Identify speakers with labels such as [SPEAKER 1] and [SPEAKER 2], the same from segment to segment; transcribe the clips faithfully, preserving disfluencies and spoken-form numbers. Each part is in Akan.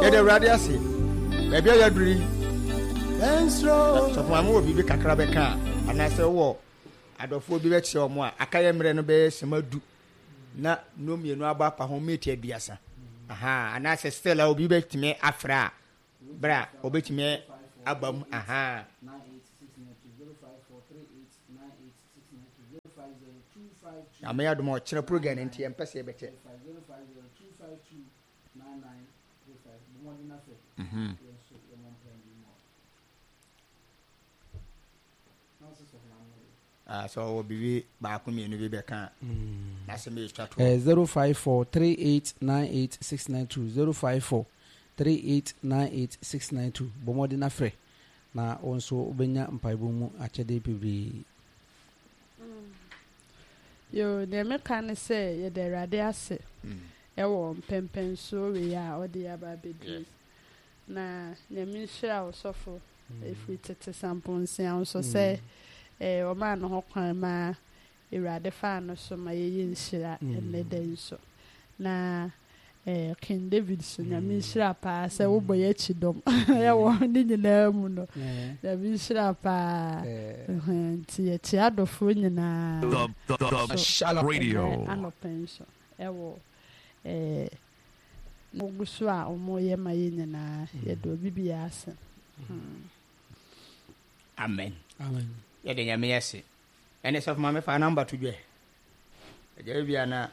[SPEAKER 1] Yede awurade ase. Baabi a yaduri. So for mo bi kakra be kan anase wo adofo bi be che omo a akaye mre no be semadu na no mienu aba pa ho meti aduasa. Aha anase still obi be timi afra bra obetimi abam aha Ame ya domo chira program nti empese e beche. Mhm. Ah so obi ba ko mi no bi be kan. Na se me twa to.
[SPEAKER 2] Eh zero five four three eight nine eight six nine two zero five four three eight nine eight six nine two bomodi na frɛ na onso obenya mpaibo mu achede bibiri.
[SPEAKER 3] Yo, de me kan say ye de rade ase. E wo mpempen so we ya odi aba bedi. Na ne mi hira osofo if we tete sampon se an so say eh o ma no ho kwan ma e rade fa no so ma ye hira ene den so. Na eh King David so na mi hira pa say wo boye chidom. Ya wo ni nyina mu no. Na mi hira pa ti e ti adofo nyina.
[SPEAKER 4] The, the, the Shala Radio.
[SPEAKER 3] Ano pension. Ewo eh mugusu a omo ye ma ye nyina ye do bibia ase.
[SPEAKER 1] Amen.
[SPEAKER 2] Amen.
[SPEAKER 1] Ye de nyame yese. Ene sof ma me fa number to dwe. Eje bia na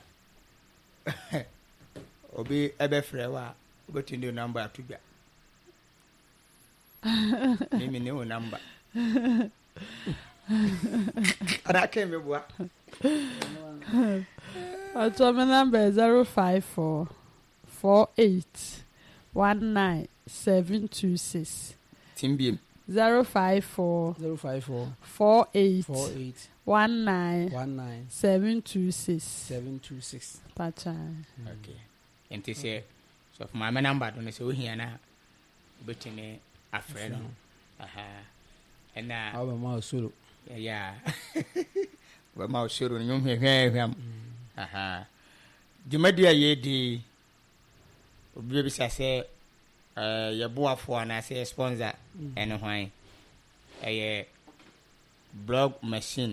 [SPEAKER 1] obi ebe frɛ wa obetindi number to dwa. Mimi ne o number. Ana ke me bua.
[SPEAKER 3] Our number is zero five four four eight one nine seven two six.
[SPEAKER 1] Timbiem.
[SPEAKER 3] Zero five four
[SPEAKER 2] zero five four
[SPEAKER 3] four eight
[SPEAKER 2] four eight
[SPEAKER 3] one nine
[SPEAKER 2] one nine
[SPEAKER 3] seven two six
[SPEAKER 2] seven two six.
[SPEAKER 3] Pacha.
[SPEAKER 1] Okay. Enti se so for my number don se ohia na betime afre no. Aha. Ena
[SPEAKER 2] Awo ma solo.
[SPEAKER 1] Yeah. We ma osoro nyum hwehwe hwam. Aha. Jumadia ye di obi bi sa se eh ye boafo na se sponsor ene hwan. Eh blog machine.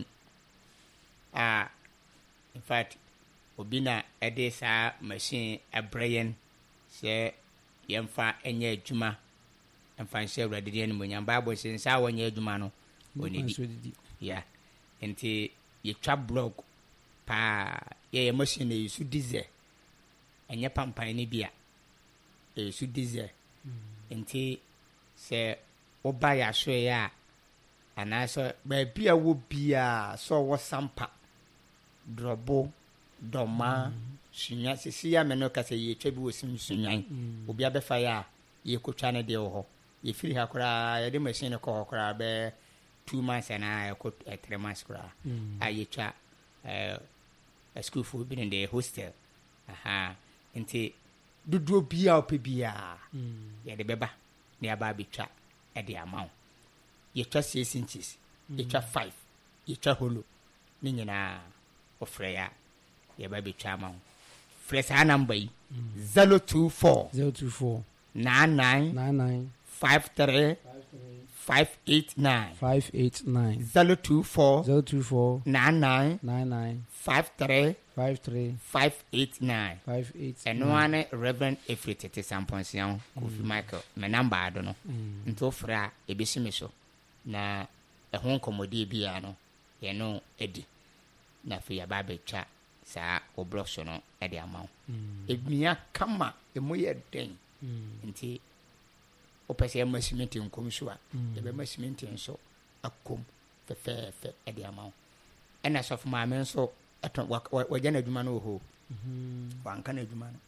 [SPEAKER 1] Ah in fact obi na ede sa machine abrayen se yemfa enye adwuma emfa nse awrade de no nyam bible se nsa wonye adwuma no onidi. Yeah. Enti ye twa blog pa ye machine e su diesel enye pampan ni bia e su diesel. Enti se oba ya so ya ana so ba bia wo bia so wo sampa drobo doma sunya sisi ya meno ka se ye twa bi wo sim sunyan obi abefa ya ye kotwa ne de wo ho ye firi ha kora ye de machine ko ho kora be two months and I got a three months kora I twa eh a school for being in the hostel. Aha enti dudu bia ope bia ye de beba na ya ba betwa e de amount ye twa six inches ye twa five ye twa holo ni nyina ofre ya ye ba betwa amount fresh number yi zero two four
[SPEAKER 2] zero two four
[SPEAKER 1] nine nine
[SPEAKER 2] nine nine
[SPEAKER 1] five three five eight nine
[SPEAKER 2] five eight nine
[SPEAKER 1] zero two four
[SPEAKER 2] zero two four
[SPEAKER 1] nine nine
[SPEAKER 2] nine nine
[SPEAKER 1] five three
[SPEAKER 2] five three
[SPEAKER 1] five eight nine
[SPEAKER 2] five eight.
[SPEAKER 1] And one Reverend Efrite Samponsion Kofi Michael me number I don't know nto fra e be sime so na e ho komodi bia no ye no edi na fi ya ba betwa sa oblok so no e de amaw edua kama e moye den nti opese e masimenti nkom so a e be masimenti nso akom fe fe fe e de amaw ena so for ma men so eto wa jana adwuma no ho mhm wa nka na adwuma no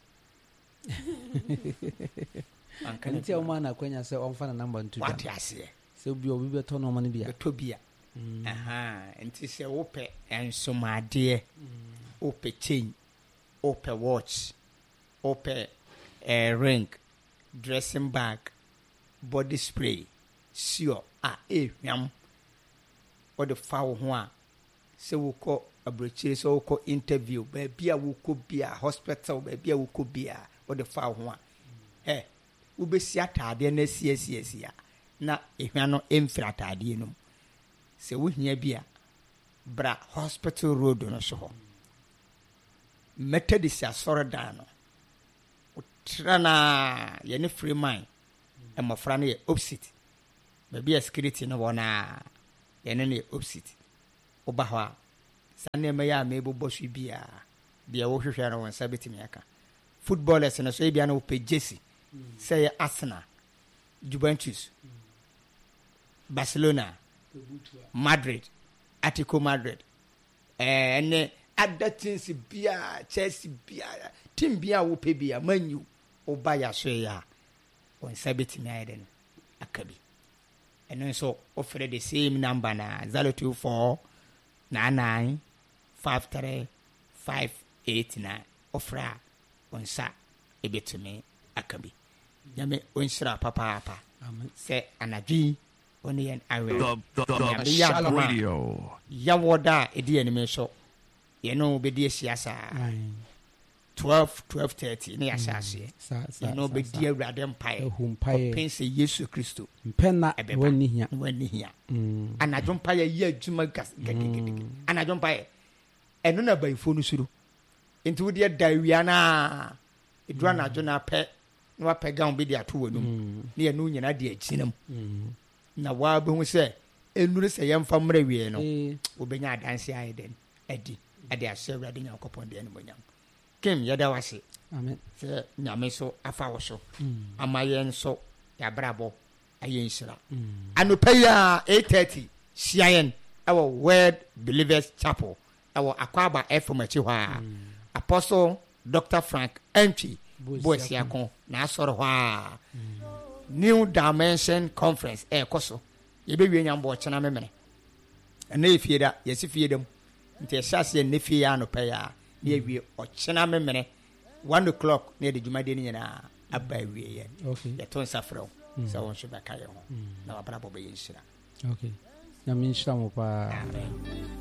[SPEAKER 2] anka nti o ma na kwanya se on fa na number two
[SPEAKER 1] what ase
[SPEAKER 2] se bi obi be to no ma no bia
[SPEAKER 1] to bia aha nti se wo pe ensomade o pe chain o pe watch o pe eh, ring dressing bag body spray sure ah eh hwam o de fa wo ho a se wo ko abrochire se wo ko interview ba bia wo ko bia hospital ba bia wo ko bia o de fa ho a eh wobɛsi ataadeɛ na siesiesi na ehwa no emfiri ataadeɛ no sɛ wohia bi a bra hospital road no so hɔ methodist asɔre dan no wotra na yɛne free mind mmɔfra no yɛ opposite baabi a security no wɔ na yɛne no yɛ opposite woba hɔ a saa nneɛma yɛ a mebobɔ so bi a deɛ wohwehwɛ no wɔn nsa bɛtumi aka footballers no so ebia no wopɛ jersey sɛ yɛ Arsenal, Juventus, Barcelona, Madrid, Atletico Madrid, and other teams bia Chelsea bia team bia wopɛ bia Man U oba ya so ya on sabit na eden akabi and so offer the same number na zero two four nine nine five three five eight nine offer on sa ebetumi akabi nyame onshira papa papa say anadwi oni yen awe
[SPEAKER 4] the, the, the Shallow Radio
[SPEAKER 1] yawoda edi enime so ye no be di siasa twelve twelve thirty ne yasase ye no be di awurade mpae pense Yesu Kristo
[SPEAKER 2] mpenna wani hia
[SPEAKER 1] wani hia anadwo mpae ye adwuma gas gegege anadwo mpae eno na baifo no suru enti wo de dawia na edura anadwo na pɛ na wapɛga wo bi de ato wɔ num ne ye no nyina de agyinam na wa be hu sɛ enuru sɛ yɛmfa mmra wie no obenya adanse ayi den adi ade asɛ awurade Nyankopɔn de animonyam kim yɛda wase
[SPEAKER 2] amen
[SPEAKER 1] sɛ nyame so afa wo so ama yɛn so yɛabrabɔ ayɛ nhyira anɔpa yi a eight thirty hyia yɛn ɛwɔ Word Believers Chapel ɛwɔ Akwaba F M akyi hɔ a Apostle Doctor Frank Entry Boasiako na asɔre hɔ a New Dimension Conference ɛkɔ so yɛbɛwie nyambɔ kyena memene ɛna efie da yɛsi fie dam nti ɛhyase ne fie ya no pa ya na yɛwie ɔkyena memene one o'clock na yɛde dwumade ne nyinaa aba wie yɛ yɛto nsa frɛ wo sɛ wo nso bɛka yɛ ho na wabrabɔ bɛyɛ nhyira
[SPEAKER 2] okay nyame nhyira mo paa
[SPEAKER 1] amen